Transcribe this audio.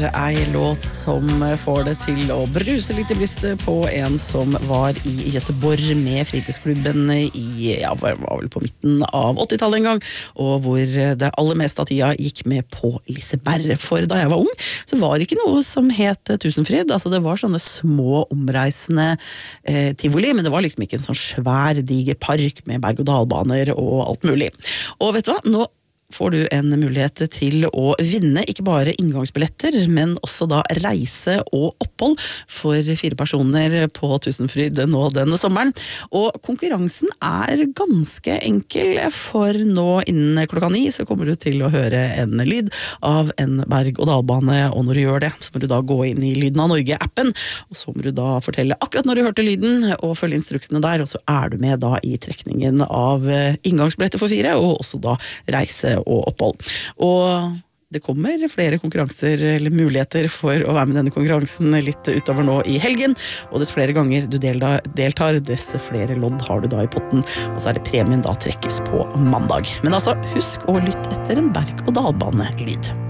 ei låt som får det til å bruse litt i brystet på en som var i Göteborg med fritidsklubben i, var vel på midten av 80-tallet en gang, og hvor det aller meste av tida gikk med på Liseberg. For da jeg var ung, så var det ikke noe som het Tusenfryd, altså det var sånne små omreisende tivoli, men det var liksom ikke en sånn svær, diger park med berg-og-dalbaner og alt mulig. Og vet du hva, nå får du en mulighet til å vinne ikke bare inngangsbilletter, men også da reise og opphold for 4 personer på Tusenfryd nå denne sommeren. Og konkurransen er ganske enkel, for nå innen klokka 9 så kommer du til å høre en lyd av en berg-og-dalbane, og når du gjør det, så må du da gå inn i Lyden av Norge-appen, og så må du da fortelle akkurat når du hørte lyden, og følge instruksene der, og så er du med da i trekningen av inngangsbilletter for 4, og også da reise og opphold. Og det kommer flere konkurranser eller muligheter for å være med denne konkurransen litt utover nå i helgen, og dess flere ganger du deltar, dess flere lodd har du da i potten, og så er det premien da trekkes på mandag. Men altså, husk å lytte etter en berg- og dalbane-lyd.